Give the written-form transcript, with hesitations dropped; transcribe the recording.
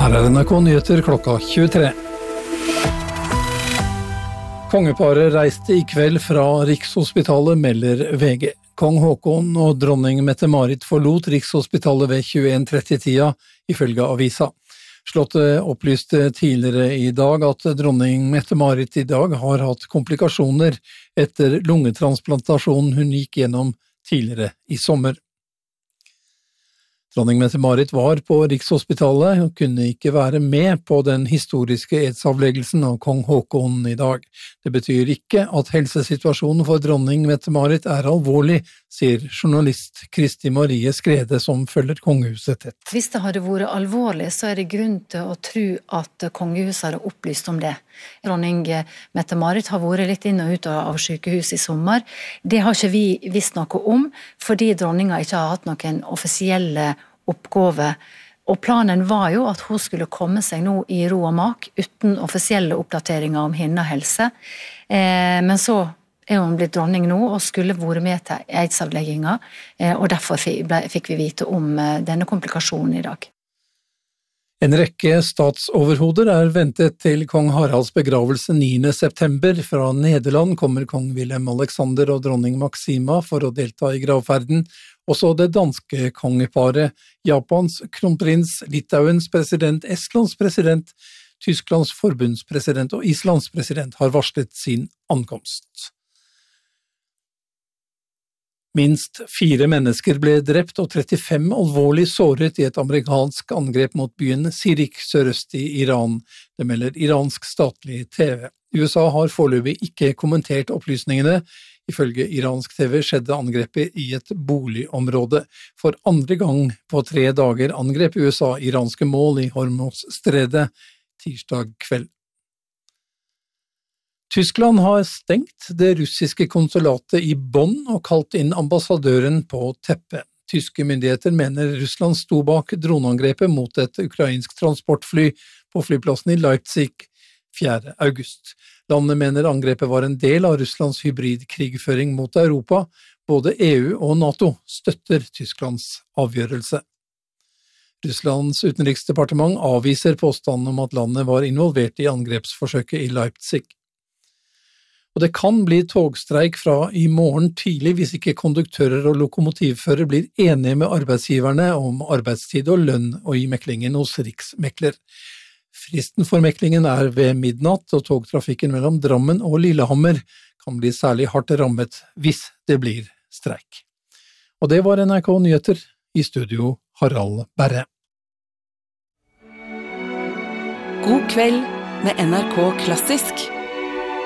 Her NRK Nyheter klokka 23. Kongeparet reiste i kveld fra Rikshospitalet, melder VG. Kong Håkon og dronning Mette-Marit forlot Rikshospitalet ved 21:30-tida, ifølge avisa. Slottet opplyste tidligere i dag at dronning Mette-Marit i dag har hatt komplikasjoner etter lungetransplantasjonen hun gikk gjennom tidligere i sommer. Dronning Mette-Marit var på Rikshospitalet og kunne ikke være med på den historiske edsavleggelsen av kong Håkon i dag. Det betyr ikke at helsesituasjonen for dronning Mette-Marit er alvorlig, sier journalist Kristi Marie Skrede som følger kongehuset tett. Hvis det hadde vært alvorlig, så er det grunn til å tro at kongehuset hadde opplyst om det. Dronning Mette-Marit har vært litt inn og ut av sykehus i sommer. Det har ikke vi visst noe om, fordi dronninga ikke har hatt noen offisielle oppgave. Og planen var jo at hun skulle komme seg nå i ro og mak, uten offisielle oppdateringer om hennes helse. Men så er hun blitt dronning nå, og skulle vært med til eidsavlegginga, og derfor fikk vi vite om denne komplikasjonen i dag. En rekke statsoverhoder er ventet til kong Haralds begravelse 9. september. Fra Nederland kommer kong Wilhelm Alexander og dronning Maxima for å delta i gravferden. Også det danske kongeparet, Japans kronprins, Litauens president, Estlands president, Tysklands forbundspresident og Islands president har varslet sin ankomst. Minst 4 mennesker ble drept og 35 alvorlig såret i et amerikansk angrep mot byen Sirik sørøst i Iran. Det melder iransk statlig TV. USA har foreløpig ikke kommentert opplysningene. Ifølge iransk TV skjedde angrepet i et boligområde. For andre gang på 3 dager angrep USA iranske mål i Hormuzstredet tirsdag kveld. Tyskland har stengt det russiske konsulatet i Bonn og kalt inn ambassadøren på teppet. Tyske myndigheter mener Russland sto bak droneangrepet mot et ukrainsk transportfly på flyplassen i Leipzig 4. august. Landet mener angrepet var en del av Russlands hybridkrigføring mot Europa. Både EU og NATO støtter Tysklands avgjørelse. Russlands utenriksdepartement avviser påstanden om at landet var involvert i angrepsforsøket i Leipzig. Og det kan bli togstreik fra i morgen tidlig hvis ikke konduktører og lokomotivfører blir enige med arbeidsgiverne om arbeidstid og lønn og i meklingen hos Riksmekler. Fristen for meklingen er ved midnatt, og togtrafikken mellom Drammen og Lillehammer kan bli særlig hardt rammet hvis det blir streik. Og det var NRK Nyheter, i studio Harald Berre. God kveld med NRK Klassisk.